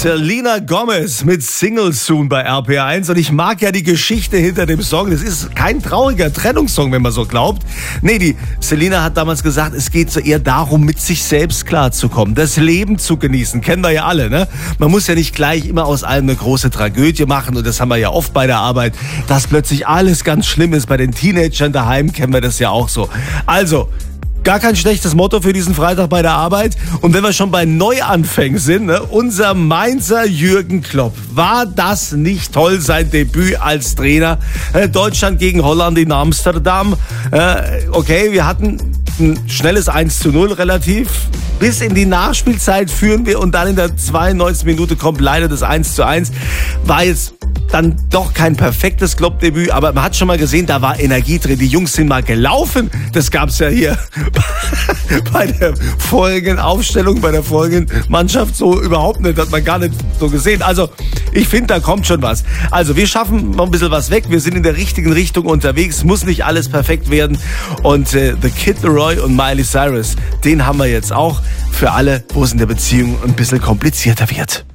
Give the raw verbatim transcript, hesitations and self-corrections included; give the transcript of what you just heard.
Selena Gomez mit Single Soon bei R P R eins. Und ich mag ja die Geschichte hinter dem Song. Das ist kein trauriger Trennungssong, wenn man so glaubt. Nee, die Selena hat damals gesagt, es geht so eher darum, mit sich selbst klarzukommen, das Leben zu genießen. Kennen wir ja alle, ne? Man muss ja nicht gleich immer aus allem eine große Tragödie machen. Und das haben wir ja oft bei der Arbeit, dass plötzlich alles ganz schlimm ist. Bei den Teenagern daheim kennen wir das ja auch so. Also, gar kein schlechtes Motto für diesen Freitag bei der Arbeit. Und wenn wir schon bei Neuanfängen sind, ne, unser Mainzer Jürgen Klopp, war das nicht toll, sein Debüt als Trainer? Äh, Deutschland gegen Holland in Amsterdam. Äh, okay, wir hatten ein schnelles eins zu null relativ. Bis in die Nachspielzeit führen wir und dann in der zweiundneunzigsten Minute kommt leider das eins zu eins. War jetzt dann doch kein perfektes Klopp-Debüt, aber man hat schon mal gesehen, da war Energie drin. Die Jungs sind mal gelaufen. Das gab's ja hier bei der vorigen Aufstellung, bei der vorigen Mannschaft so überhaupt nicht. Hat man gar nicht so gesehen. Also ich finde, da kommt schon was. Also wir schaffen noch ein bisschen was weg. Wir sind in der richtigen Richtung unterwegs. Muss nicht alles perfekt werden. Und äh, The Kid Laroi und Miley Cyrus, den haben wir jetzt auch für alle, wo es in der Beziehung ein bisschen komplizierter wird.